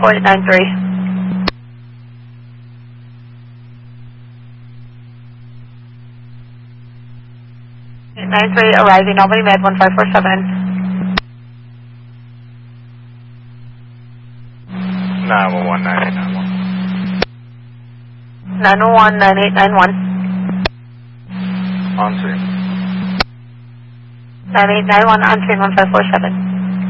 4893. 893 arriving, Albany Med 1547. 911-9891. 911-9891. On scene. 9891 on scene 1547.